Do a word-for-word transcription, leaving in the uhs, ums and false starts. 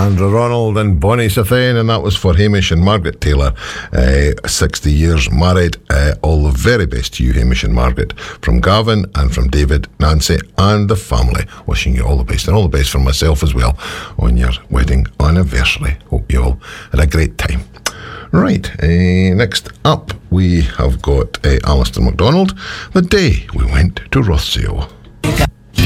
Andrew Ronald and Bonnie Sathain, and that was for Hamish and Margaret Taylor, uh, sixty years married. Uh, all the very best to you, Hamish and Margaret, from Gavin and from David, Nancy and the family. Wishing you all the best, and all the best for myself as well on your wedding anniversary. Hope you all had a great time. Right, uh, next up we have got uh, Alistair MacDonald, The Day We Went to Rothsale.